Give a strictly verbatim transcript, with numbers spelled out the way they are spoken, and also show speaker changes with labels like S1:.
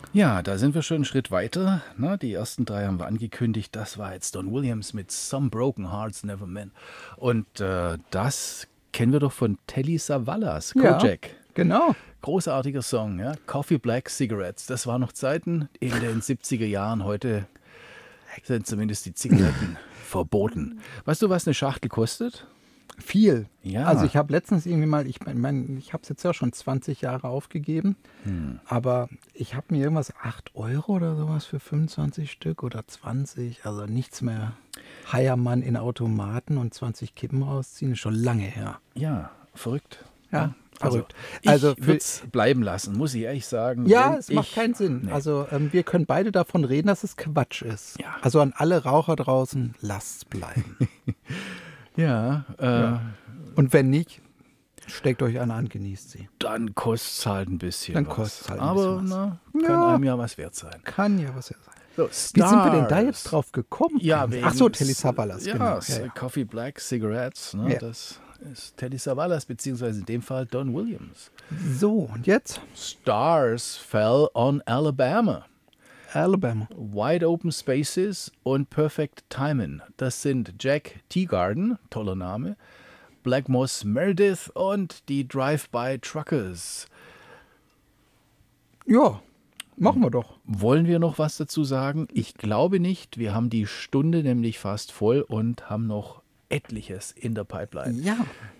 S1: Ja, da sind wir schon einen Schritt weiter. Ne? Die ersten drei haben wir angekündigt. Das war jetzt Don Williams mit Some Broken Hearts Never Mend. Und äh, das kennen wir doch von Telly Savalas,
S2: Ja,
S1: Kojak.
S2: genau.
S1: Großartiger Song, ja. Coffee Black Cigarettes. Das waren noch Zeiten in den siebziger Jahren. Heute sind zumindest die Zigaretten verboten. Weißt du, was eine Schachtel kostet?
S2: Viel.
S1: Ja.
S2: Also ich habe letztens irgendwie mal, ich meine, ich habe es jetzt ja schon zwanzig Jahre aufgegeben, hm. aber ich habe mir irgendwas acht Euro oder sowas für fünfundzwanzig Stück oder zwanzig, also nichts mehr. Heiermann in Automaten und zwanzig Kippen rausziehen, ist schon lange her.
S1: Ja, verrückt.
S2: Ja,
S1: ja.
S2: verrückt.
S1: Also, ich würde es bleiben lassen, muss ich ehrlich sagen.
S2: Ja, es
S1: ich,
S2: macht keinen Sinn.
S1: Nee.
S2: Also ähm, wir können beide davon reden, dass es Quatsch ist.
S1: Ja.
S2: Also an alle Raucher draußen, lasst's bleiben.
S1: ja, äh, ja.
S2: Und wenn nicht, steckt euch eine an, genießt sie.
S1: Dann kostet es halt ein bisschen
S2: Dann
S1: was.
S2: kostet es halt ein
S1: Aber
S2: bisschen was.
S1: Na, kann
S2: ja.
S1: einem ja was wert sein.
S2: Kann ja was wert sein.
S1: So,
S2: Wie sind wir denn da jetzt drauf gekommen?
S1: Ja, wegen,
S2: Ach so, Telly Savalas,
S1: ja,
S2: genau. Ja, ja.
S1: Coffee Black Cigarettes, ne,
S2: ja.
S1: das ist Telly Savalas, beziehungsweise in dem Fall Don Williams.
S2: So, und jetzt?
S1: Stars Fell on Alabama.
S2: Alabama.
S1: Wide Open Spaces und Perfect Timing. Das sind Jack Teagarden, toller Name, Black Moss Meredith und die Drive-By Truckers.
S2: Ja, machen wir doch.
S1: Wollen wir noch was dazu sagen? Ich glaube nicht. Wir haben die Stunde nämlich fast voll und haben noch etliches in der Pipeline.
S2: Ja.